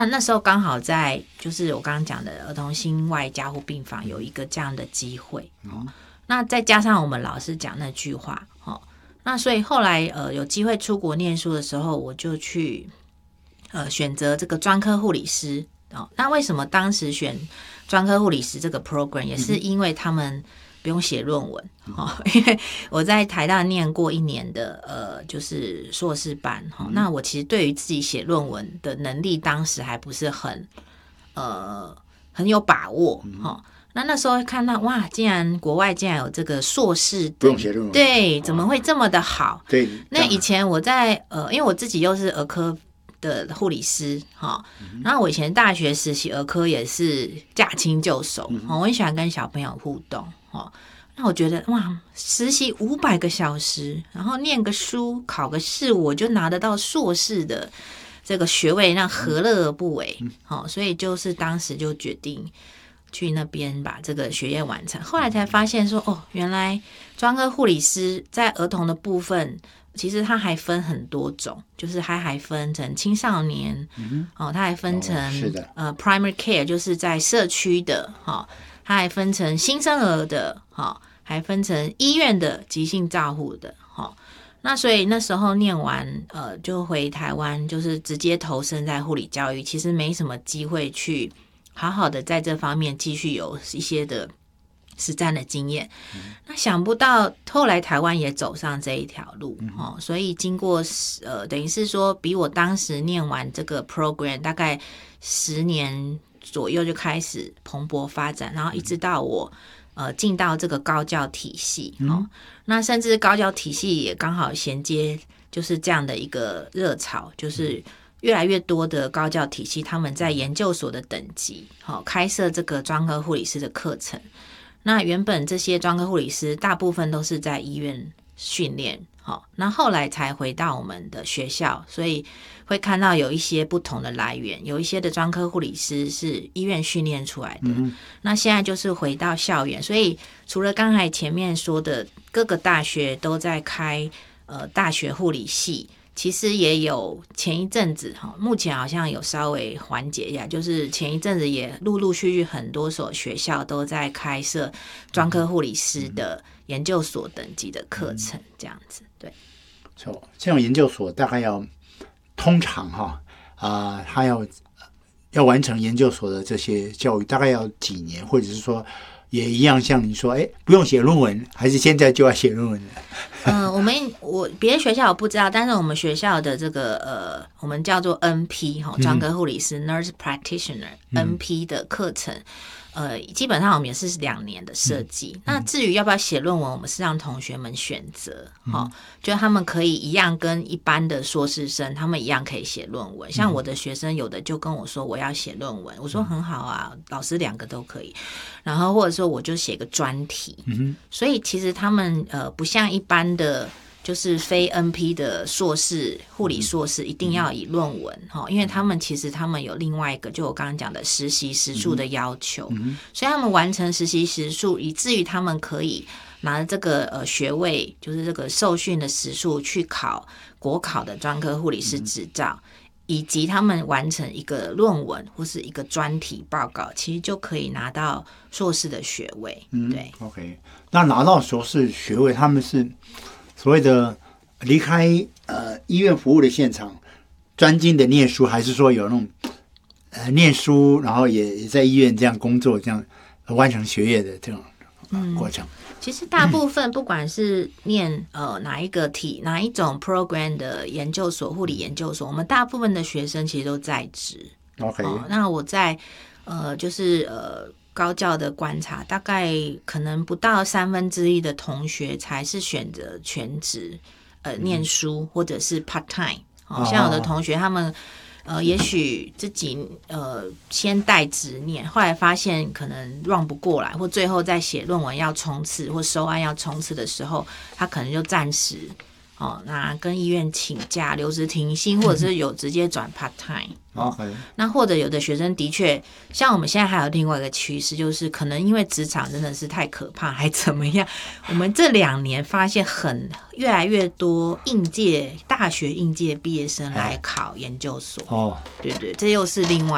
那时候刚好在就是我刚刚讲的儿童心外加护病房有一个这样的机会，那再加上我们老师讲那句话，那所以后来有机会出国念书的时候，我就去选择这个专科护理师。那为什么当时选专科护理师这个 program， 也是因为他们不用写论文，因为我在台大念过1年的就是硕士班，那我其实对于自己写论文的能力当时还不是很有把握，那时候看到哇，竟然国外竟然有这个硕士不用写论文， 对，怎么会这么的好？ 对， 那以前我在因为我自己又是儿科的护理师，然后我以前大学实习儿科也是驾轻就熟，我很喜欢跟小朋友互动，那我觉得哇，实习500个小时，然后念个书考个试，我就拿得到硕士的这个学位，那何乐而不为？所以就是当时就决定去那边把这个学业完成。后来才发现说，原来专科护理师在儿童的部分，其实它还分很多种，就是它还分成青少年，它还分成primary care， 就是在社区的，它还分成新生儿的，还分成医院的急性照护的，那所以那时候念完就回台湾，就是直接投身在护理教育，其实没什么机会去好好的在这方面继续有一些的实战的经验。那想不到后来台湾也走上这一条路，所以经过等于是说比我当时念完这个 program 大概10年左右就开始蓬勃发展，然后一直到我进到这个高教体系，那甚至高教体系也刚好衔接就是这样的一个热潮，就是越来越多的高教体系他们在研究所的等级开设这个专科护理师的课程。那原本这些专科护理师大部分都是在医院训练，那后来才回到我们的学校，所以会看到有一些不同的来源，有一些的专科护理师是医院训练出来的，那现在就是回到校园。所以除了刚才前面说的各个大学都在开大学护理系，其实也有前一阵子目前好像有稍微缓解一下，就是前一阵子也陆陆续续很多所学校都在开设专科护理师的研究所等级的课程，这样子。对， 这种研究所大概通常他要完成研究所的这些教育大概要几年，或者是说也一样像你说不用写论文，还是现在就要写论文我别的学校我不知道，但是我们学校的这个我们叫做 NP 专科护理师 Nurse Practitioner NP 的课程，基本上我们也是2年的设计。那至于要不要写论文，我们是让同学们选择，就他们可以一样跟一般的硕士生，他们一样可以写论文。像我的学生有的就跟我说我要写论文，我说很好啊，老师2个都可以。然后或者说我就写个专题，所以其实他们不像一般的就是非 NP 的硕士护理硕士一定要以论文，因为他们其实他们有另外一个就我刚刚讲的实习时数的要求，所以他们完成实习时数，以至于他们可以拿着这个学位，就是这个受训的时数去考国考的专科护理师执照，以及他们完成一个论文或是一个专题报告，其实就可以拿到硕士的学位。对 ，OK， 那拿到硕士学位，他们是所谓的离开医院服务的现场，专精的念书，还是说有那种念书，然后也在医院这样工作，这样完成学业的这种过程？ 其实大部分不管是念哪一种 program 的研究所，护理研究所，我们大部分的学生其实都在职。 OK， 那我在就是高教的观察，大概可能不到1/3的同学才是选择全职念书或者是 part time。像有的同学他们也许自己先带职念，后来发现可能 run 不过来，或最后在写论文要冲刺或收案要冲刺的时候，他可能就暂时那跟医院请假留职停薪，或者是有直接转 part time。那或者有的学生的确像我们现在还有另外一个趋势，就是可能因为职场真的是太可怕还怎么样，我们这2年发现越来越多大学应届毕业生来考研究所。对对，这又是另外